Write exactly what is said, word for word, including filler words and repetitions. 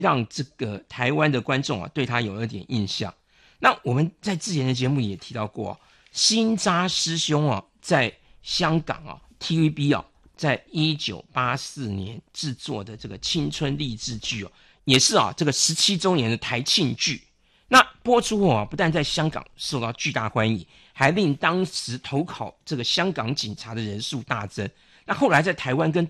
让这个台湾的观众啊对他有一点印象。那我们在之前的节目也提到过、哦，新扎师兄啊，在香港啊 T V B 啊，在一九八四年制作的这个青春励志剧哦，也是啊这个十七周年的台庆剧。那播出后啊，不但在香港受到巨大欢迎，还令当时投考这个香港警察的人数大增。那后来在台湾跟